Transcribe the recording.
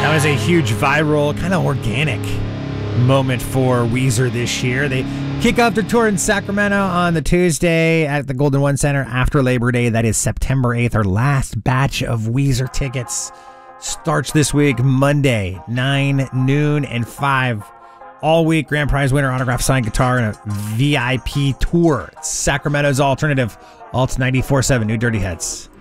That was a huge viral, kind of organic moment for Weezer this year. They kick off their tour in Sacramento on the Tuesday at the Golden One Center after Labor Day. That is September 8th. Our last batch of Weezer tickets starts this week, Monday, 9, noon, and 5. All week, grand prize winner, autographed signed guitar, and a VIP tour. Sacramento's alternative, Alt 94.7, New Dirty Heads.